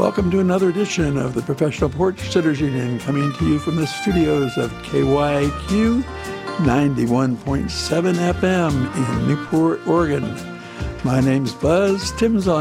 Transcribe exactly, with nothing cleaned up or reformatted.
Welcome to another edition of the Professional Porch Sitters Union, coming to you from the studios of K Y Q ninety-one point seven F M in Newport, Oregon. My name's Buzz. Tim's on